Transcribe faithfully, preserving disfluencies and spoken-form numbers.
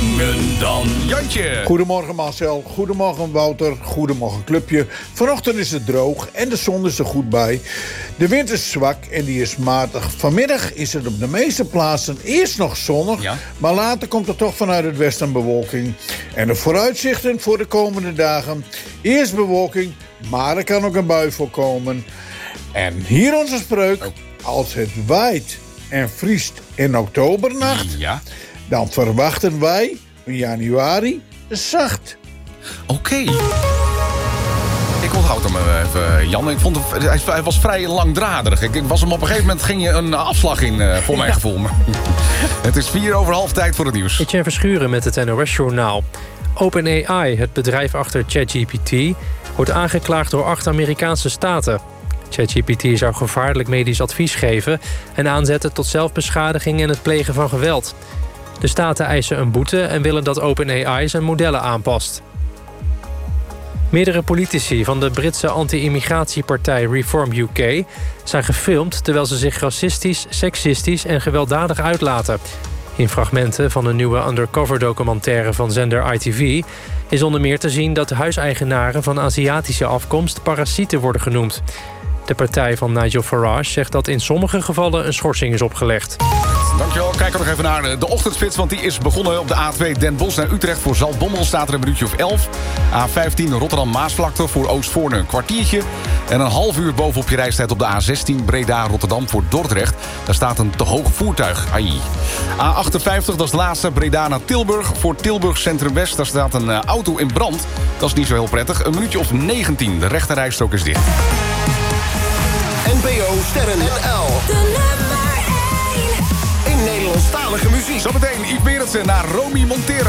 zingen dan. Jantje. Goedemorgen Marcel, goedemorgen Wouter, goedemorgen clubje. Vanochtend is het droog en de zon is er goed bij. De wind is zwak en die is matig. Vanmiddag is het op de meeste plaatsen eerst nog zonnig, ja. Maar later komt er toch vanuit het westen bewolking. En de vooruitzichten voor de komende dagen. Eerst bewolking, maar er kan ook een bui voorkomen. En hier onze spreuk. Als het waait en vriest in oktobernacht, ja. Dan verwachten wij in januari zacht. Oké. Okay. Ik onthoud hem even, Jan. Ik vond het, hij was vrij langdradig. Ik was hem op een gegeven moment ging je een afslag in, uh, voor mijn gevoel. Het is vier over half tijd voor het nieuws. Etienne Verschuren met het N O S-journaal. OpenAI, het bedrijf achter ChatGPT, wordt aangeklaagd door acht Amerikaanse staten. ChatGPT zou gevaarlijk medisch advies geven en aanzetten tot zelfbeschadiging en het plegen van geweld. De staten eisen een boete en willen dat OpenAI zijn modellen aanpast. Meerdere politici van de Britse anti-immigratiepartij Reform U K zijn gefilmd terwijl ze zich racistisch, seksistisch en gewelddadig uitlaten. In fragmenten van een nieuwe undercover-documentaire van zender I T V is onder meer te zien dat huiseigenaren van Aziatische afkomst parasieten worden genoemd. De partij van Nigel Farage zegt dat in sommige gevallen een schorsing is opgelegd. Dankjewel. Kijken we nog even naar de ochtendspits, want die is begonnen op de A twee Den Bosch naar Utrecht. Voor Zaltbommel staat er een minuutje of elf. A vijftien Rotterdam-Maasvlakte voor Oostvoorne een kwartiertje. En een half uur bovenop je reistijd op de A zestien Breda-Rotterdam voor Dordrecht. Daar staat een te hoog voertuig. Ai. A achtenvijftig, dat is de laatste, Breda naar Tilburg. Voor Tilburg Centrum West, daar staat een uh, auto in brand. Dat is niet zo heel prettig. Een minuutje of negentien. De rechterrijstrook is dicht. N P O Sterren N L. De nummer één. In Nederlandstalige muziek. Zometeen Yves Berendsen naar Romy Montero.